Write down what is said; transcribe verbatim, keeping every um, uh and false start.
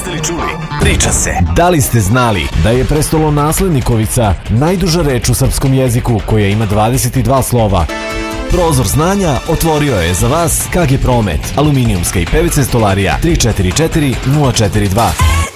Jeste li čuli? Priča se. Da li ste znali da je prestolonaslednikovica najduža reč u srpskom jeziku koja ima dvadeset dva slova? Prozor znanja otvorio je za vas K G Promet, aluminijumska i P V C stolarija tri četiri četiri nula četiri dva.